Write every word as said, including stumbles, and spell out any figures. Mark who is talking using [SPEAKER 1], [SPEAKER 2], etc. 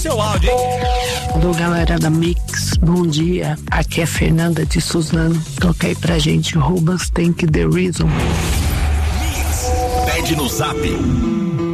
[SPEAKER 1] Seu áudio, hein?
[SPEAKER 2] Alô, galera da Mix, bom dia. Aqui é Fernanda de Suzano. Toca aí pra gente, Rubas Tank The Reason.
[SPEAKER 1] Mix, pede no zap